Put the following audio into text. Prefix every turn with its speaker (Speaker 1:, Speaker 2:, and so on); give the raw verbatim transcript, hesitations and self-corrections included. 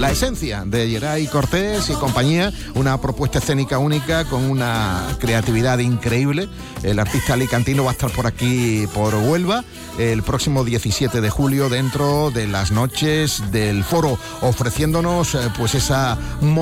Speaker 1: la esencia de Geray Cortés y compañía, una propuesta escénica única con una creatividad increíble. El artista alicantino va a estar por aquí, por Huelva, el próximo diecisiete de julio dentro de las noches del Foro, ofreciéndonos pues esa